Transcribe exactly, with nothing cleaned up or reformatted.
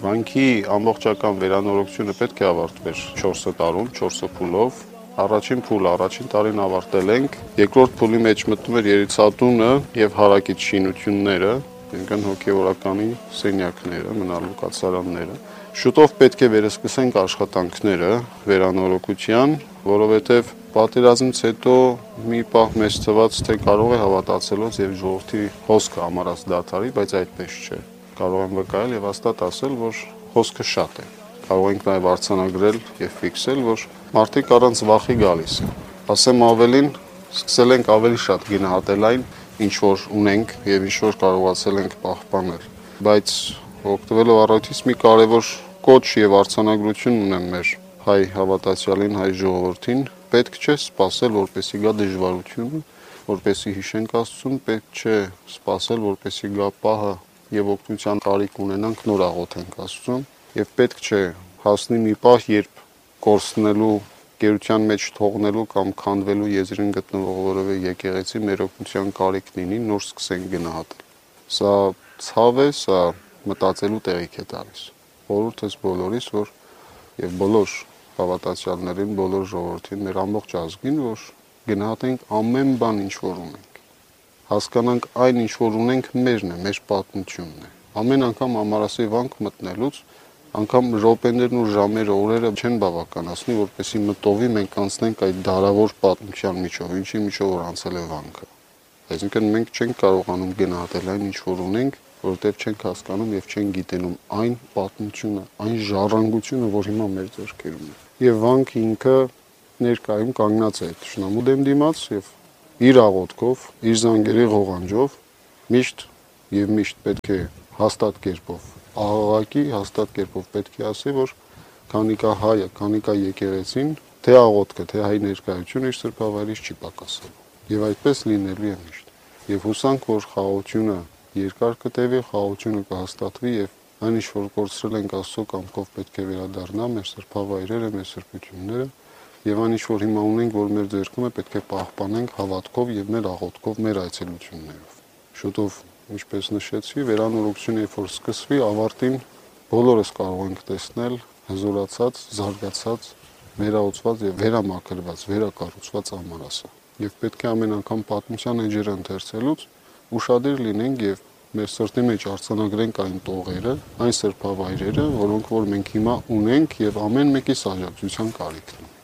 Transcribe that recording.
Վանքի ամբողջական վերանորոգությունը պետք է ավարտվեր չորս տարում, չորս փուլով։ Առաջին փուլը, առաջին տարին ավարտել ենք, երկրորդ փուլի մեջ մտնում էր երիտասարդությունը եւ հարակից շինությունները, այնքան հոգեվորականի սենյակները, մնալու կացարանները։ Շուտով պետք է վերսկսենք աշխատանքները վերանորոգության, որովհետեւ պատերազմից հետո մի պահ մեծ թվաց, թե կարող է հավատացելոց եւ ժողովրդի խոսքը ամառած դադարի, բայց այդպես չէ։ Կարող եմ վկայել եւ հաստատ ասել, որ խոսքը շատ է։ Կարող ենք նաեւ արձանագրել եւ ֆիքսել, որ մարդիկ առանց վախի գալիս են։ Ասեմ ավելին, սկսել ենք ավելի շատ գնահատել այն, ինչ որ ունենք եւ ինչ որ կարողացել ենք պահպանել։ Բայց օգտվելով առիթից մի կարևոր կոչ եւ արձանագրություն ունեմ մեր հայ հավատացյալին, հայ ժողովրդին, պետք չէ սпасել, որպեսի գա դժվարությունը, որպեսի հիշենք Աստծուն, պետք չէ սпасել, որպեսի գա պահը եւ օգնության կարիք ունենանք, նոր աղոթենք Աստծուն, եւ պետք չէ հասնի մի պահ, երբ կորցնելու, գերության մեջ թողնելու կամ քանդվելու եզրին գտնվող որևէ եկեղեցի մեր օգնության կարիք լինի, նոր սկսենք գնահատել։ Սա ցավ է, սա մտածելու տեղիք է տալիս։ Խորհուրդ ես բոլորիս, որ եւ բոլոր հավատացյալներին, բոլոր ժողովրդին, մեր ամբողջ ազգին, որ գնահատենք ամեն բան, ինչ որ ունենք։ Հասկանանք այն, ինչ որ ունենք, մերն է, մեր պատմությունն է։ Ամեն անգամ ամառասի վանք մտնելուց, անգամ րոպեներն ու ժամերը, օրերը չեն բավականացնի, որպեսզի մտովի մենք անցնենք այդ դարավոր պատմության միջով, ինչի միջով որ անցել է վանքը։ Այսինքն մենք չենք կարողանում գնահատել այն, ինչ որ ունենք, որովհետև չենք հասկանում եւ չենք գիտենում այն պատմությունը, այն ժառանգությունը, որ հիմա մեր ձեռքերում է։ Եվ վանքը ինքը ներկայում կանգնած է թշնամու դեմ դիմաց եւ իր աղոթքով, իր զանգերի ղողանջով միշտ եւ միշտ պետք է հաստատ կերպով աղաղակի, հաստատ կերպով պետք է ասի, որ քանի կա հայը, քանի կա եկեղեցին, թե աղոթքը, թե հայ ներկայությունը իր սրբավայրից չի պակասելու։ Եվ այդպես լինելու է միշտ։ Եվ հուսանք, որ խաղաղությունը երկար կտևի, խաղաղությունը կհաստատվի եւ այն ինչ որ կորցրել ենք Աստծո կամքով պետք է վերադառնա մեր սրբավայրերը, մեր սրբությունները եւ այն ինչ որ հիմա ունենք, որ մեր ձեռքում է, պետք է պահպանենք հավատքով եւ մեր աղոթքով, մեր այցելություններով։ Շուտով, ինչպես նշեցի, վերանորոգությունը երբ որ սկսվի, ավարտին բոլորս կարող ենք տեսնել հզորացած, զարգացած, վերահսկված եւ վերամաքրված, վերակառուցված ամառասը։ Եվ պետք է ամեն անգամ պատմության էջերը ընթերցելուց ուշադիր լինենք եւ մեր սրտի մեջ արձանագրենք այն տողերը, այն սրբավայրերը, որոնք որ մենք հիմա ունենք եւ ամեն մեկի աջակցության կարիք ունեն։